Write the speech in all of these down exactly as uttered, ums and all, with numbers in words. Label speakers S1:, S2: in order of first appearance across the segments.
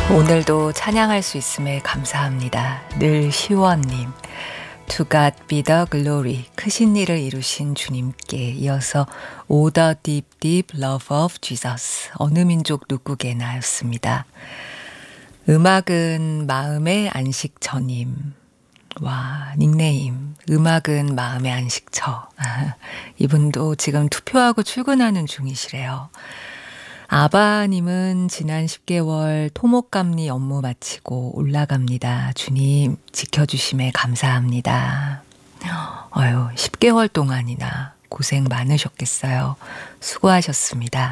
S1: 오늘도 찬양할 수 있음에 감사합니다. 늘 시원님. To God be the glory. 크신 일을 이루신 주님께 이어서 O the deep deep love of Jesus. 어느 민족 누구게나 였습니다. 음악은 마음의 안식처님. 와, 닉네임. 음악은 마음의 안식처. 이분도 지금 투표하고 출근하는 중이시래요. 아바님은 지난 십 개월 토목감리 업무 마치고 올라갑니다. 주님 지켜주심에 감사합니다. 어휴, 십 개월 동안이나 고생 많으셨겠어요. 수고하셨습니다.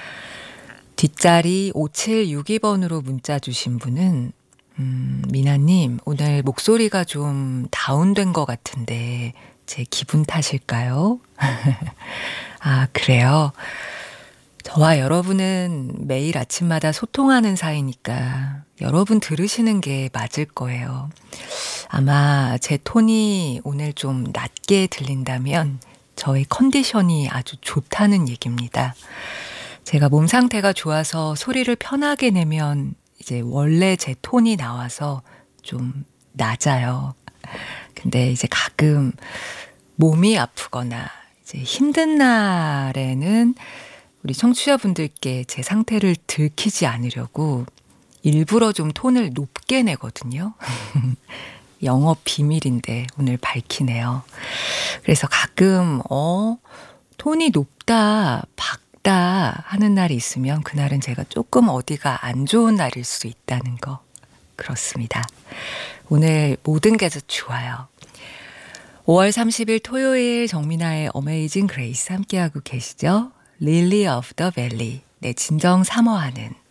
S1: 뒷자리 오칠육이 번으로 문자 주신 분은 음, 미나님 오늘 목소리가 좀 다운된 것 같은데 제 기분 탓일까요? 아, 그래요? 저와 여러분은 매일 아침마다 소통하는 사이니까 여러분 들으시는 게 맞을 거예요. 아마 제 톤이 오늘 좀 낮게 들린다면 저의 컨디션이 아주 좋다는 얘기입니다. 제가 몸 상태가 좋아서 소리를 편하게 내면 이제 원래 제 톤이 나와서 좀 낮아요. 근데 이제 가끔 몸이 아프거나 이제 힘든 날에는 우리 청취자분들께 제 상태를 들키지 않으려고 일부러 좀 톤을 높게 내거든요. 영업 비밀인데 오늘 밝히네요. 그래서 가끔 어 톤이 높다, 박다 하는 날이 있으면 그날은 제가 조금 어디가 안 좋은 날일 수 있다는 거. 그렇습니다. 오늘 모든 게 좋아요. 오월 삼십일 토요일 정민아의 어메이징 그레이스 함께하고 계시죠? Lily of the Valley, 내 진정 사모하는